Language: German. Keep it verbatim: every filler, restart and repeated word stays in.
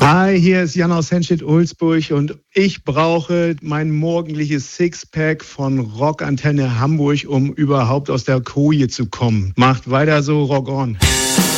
Hi, hier ist Jan aus Henstedt-Ulzburg und ich brauche mein morgendliches Sixpack von Rockantenne Hamburg, um überhaupt aus der Koje zu kommen. Macht weiter so, Rock on.